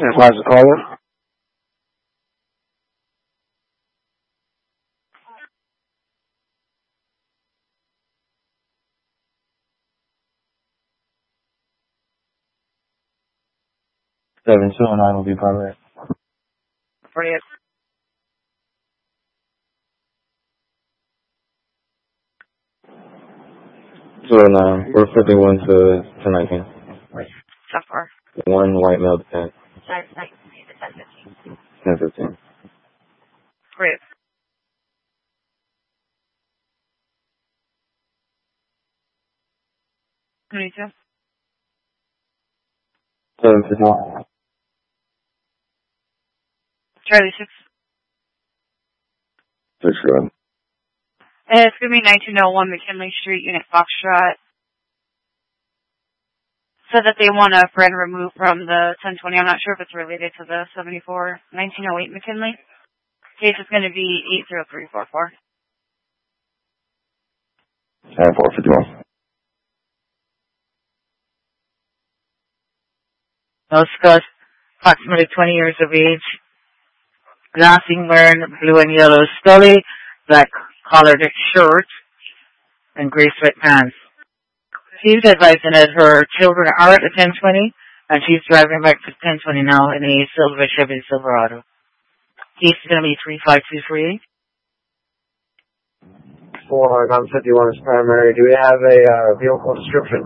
Advise the caller. Seven two and nine will be primary. Brilliant. So we're 51 to 19. So far. One white male to 10. 10 15. Brilliant. How many two? 751. Charlie 6. 6 good. It's going to be 1901 McKinley Street, Unit Foxtrot. Said that they want a friend removed from the 1020. I'm not sure if it's related to the 74 1908 McKinley. Case is going to be 80344. 451. No Scott, approximately 20 years of age, glassing wearing blue and yellow scully, black collared shirt, and gray sweatpants. She's advising that her children are at the 1020, and she's driving back to 1020 now in a silver Chevy Silverado. Case is going to be 3523. 451 is primary. Do we have a vehicle description?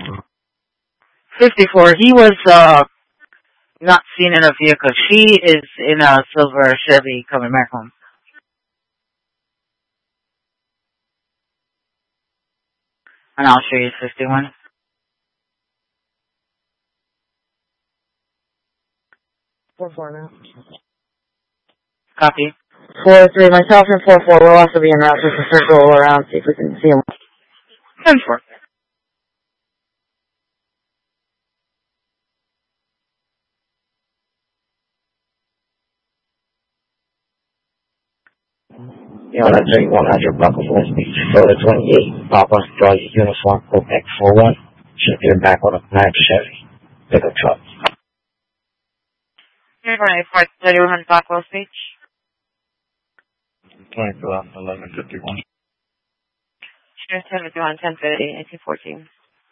54. He was not seen in a vehicle. She is in a silver Chevy coming back home. And I'll show you 51. Four now. Copy. 4-3. Myself and 4-4 will also be in route just to circle around, see if we can see him. 10-4. Unit 3100 Bucklefull Beach, Florida 28, Papa, Georgia Uniform, Quebec 41, should get back on a black Chevy pickup truck. Unit 3100 Blackwell Beach. 1151. Unit 71 1050 1814.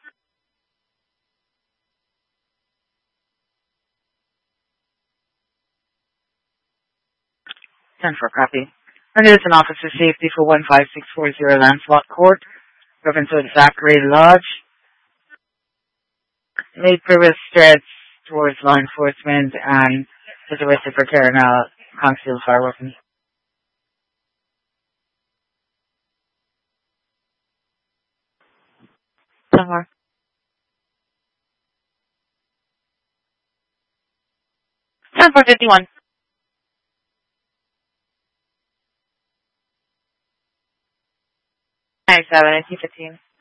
10-4 copy. And it is an officer safety for 15640 Lancelot Court, reference to Zachary Lodge. Made previous threats towards law enforcement and was arrested for carrying out concealed fire weapons. Somewhere. 10-451. 97 1815.